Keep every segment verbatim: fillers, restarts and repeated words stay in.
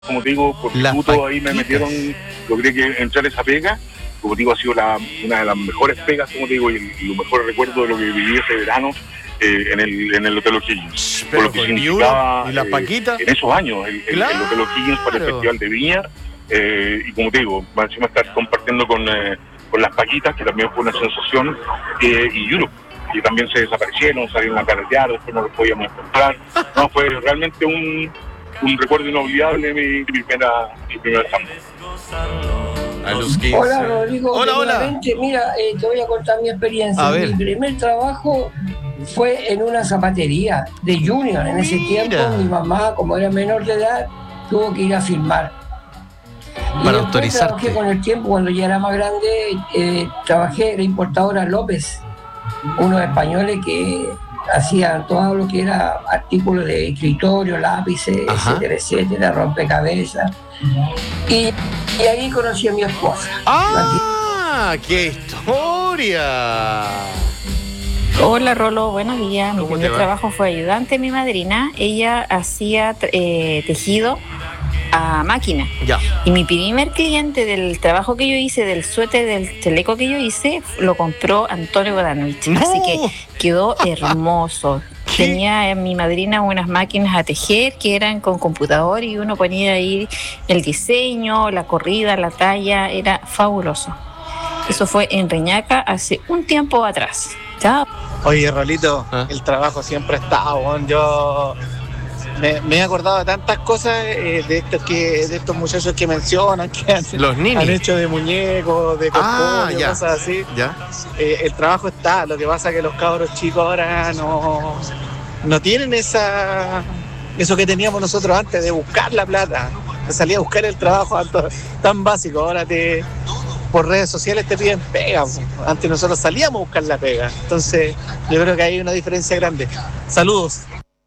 Como te digo, por minuto ahí me metieron, logré que entrar esa pega. Como te digo, ha sido la, una de las mejores pegas, como te digo, y, y los mejores recuerdos de lo que viví ese verano eh, en el en el Hotel O'Higgins. Por lo que significaba ¿y las paquitas? Eh, en esos años, el, claro. el, el Hotel O'Higgins para el Festival de Viña. Eh, y como te digo, encima estar compartiendo con, eh, con las paquitas, que también fue una sensación, eh, y Europe, que también se desaparecieron, salieron a carretear, después no los podíamos encontrar. No, fue realmente un, un recuerdo inolvidable de mi primera, mi primera samba. A los quince. Hola Rodrigo, hola, hola. Mira, eh, te voy a contar mi experiencia. A ver. Mi primer trabajo fue en una zapatería de Junior. En ese Mira. tiempo mi mamá, como era menor de edad, tuvo que ir a firmar. Y para después autorizarte. trabajé con el tiempo, cuando ya era más grande, eh, trabajé en la importadora López, unos españoles que hacían todo lo que era artículos de escritorio, lápices, Ajá. etcétera, etcétera, rompecabezas. Y, y ahí conocí a mi esposa. ¡Ah! ¡Qué historia! Hola Rolo, buenos días. Mi ¿Cómo primer te va? trabajo fue ayudante de mi madrina. Ella hacía eh, tejido a máquina. Ya. Y mi primer cliente del trabajo que yo hice, del suéter, del chaleco que yo hice, lo compró Antonio Bodanovich. ¡No! Así que quedó hermoso. ¿Qué? Tenía en mi madrina unas máquinas a tejer que eran con computador y uno ponía ahí el diseño, la corrida, la talla. Era fabuloso. Eso fue en Reñaca hace un tiempo atrás. Chao. Oye, Rolito, ¿Ah? el trabajo siempre está, bon. Yo me, me he acordado de tantas cosas eh, de estos que de estos muchachos que mencionan, que han, Los ninis. han hecho de muñecos, de Ah, cosporio, ya. cosas así. ¿Ya? Eh, el trabajo está, lo que pasa es que los cabros chicos ahora no, no tienen esa eso que teníamos nosotros antes de buscar la plata, de salir a buscar el trabajo tanto- tan básico. Ahora te por redes sociales te piden pega. Antes nosotros salíamos a buscar la pega. Entonces, yo creo que hay una diferencia grande. Saludos.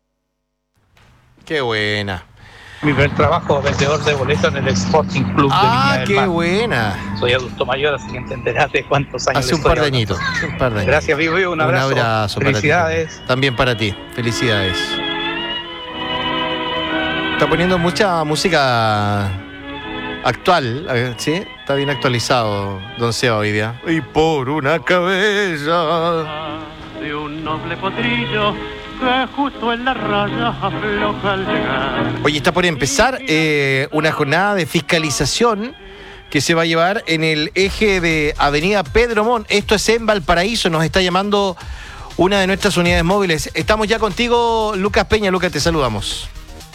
¡Qué buena! Mi primer trabajo, vendedor de boletos en el Sporting Club de Viña ¡Ah, del qué Mar. buena! Soy adulto mayor, así que entenderás de cuántos años Hace un estoy par de hablando. añitos. Un par de años. Gracias, Vivo, un abrazo. Un abrazo para ti. Felicidades. También para ti. Felicidades. Está poniendo mucha música actual, eh, ¿sí? Está bien actualizado, Don Seba, hoy día. Y por una cabeza. De un noble potrillo que justo en la raya afloja al llegar. Oye, está por empezar eh, una jornada de fiscalización que se va a llevar en el eje de Avenida Pedro Montt. Esto es en Valparaíso, nos está llamando una de nuestras unidades móviles. Estamos ya contigo, Lucas Peña. Lucas, te saludamos.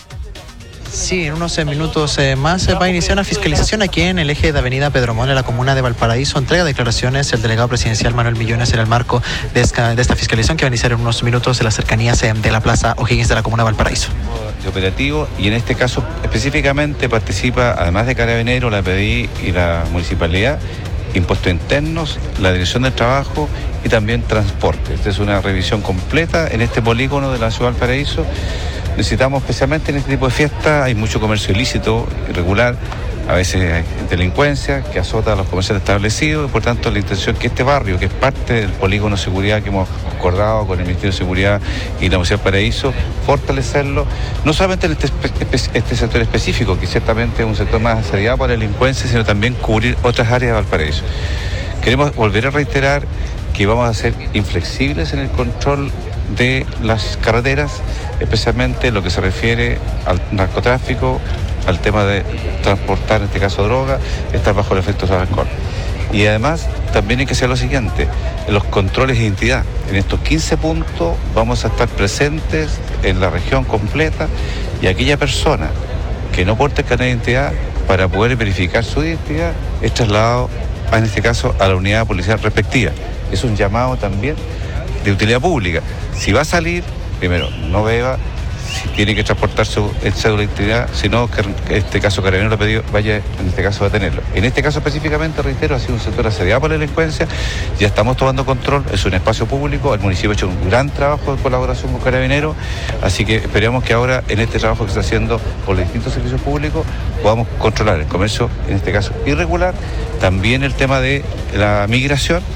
Sí, en unos minutos eh, más se va a iniciar una fiscalización aquí en el eje de Avenida Pedro Montt, en la comuna de Valparaíso. Entrega declaraciones el delegado presidencial Manuel Millones en el marco de esta, de esta fiscalización que va a iniciar en unos minutos en las cercanías eh, de la Plaza O'Higgins de la comuna de Valparaíso. De operativo, y en este caso específicamente participa, además de Carabineros, la P D I y la Municipalidad, Impuestos Internos, la Dirección del Trabajo y también Transporte. Esta es una revisión completa en este polígono de la ciudad de Valparaíso. Necesitamos, especialmente en este tipo de fiestas, hay mucho comercio ilícito, irregular, a veces hay delincuencia que azota a los comerciantes establecidos, y por tanto la intención es que este barrio, que es parte del polígono de seguridad que hemos acordado con el Ministerio de Seguridad y la Municipalidad de Paraíso, fortalecerlo, no solamente en este, espe- este sector específico, que ciertamente es un sector más asediado para la delincuencia, sino también cubrir otras áreas de Valparaíso. Queremos volver a reiterar que vamos a ser inflexibles en el control de las carreteras, especialmente en lo que se refiere al narcotráfico, al tema de transportar, en este caso droga, estar bajo el efecto del alcohol. Y además también hay que hacer lo siguiente, en los controles de identidad. En estos quince puntos vamos a estar presentes en la región completa, y aquella persona que no porte el carnet de identidad, para poder verificar su identidad, es trasladado, en este caso, a la unidad policial respectiva. Es un llamado también de utilidad pública. Si va a salir, primero, no beba, si tiene que transportar su cédula de identidad, sino que en este caso Carabineros lo ha pedido, vaya en este caso a tenerlo. En este caso específicamente, reitero, ha sido un sector asediado por la delincuencia, ya estamos tomando control, es un espacio público, el municipio ha hecho un gran trabajo de colaboración con Carabineros, así que esperemos que ahora en este trabajo que se está haciendo por los distintos servicios públicos podamos controlar el comercio, en este caso irregular, también el tema de la migración,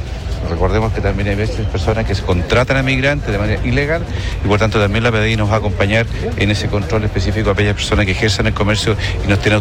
Recordemos que también hay veces personas que se contratan a migrantes de manera ilegal y por tanto también la P D I nos va a acompañar en ese control específico a aquellas personas que ejercen el comercio y no estén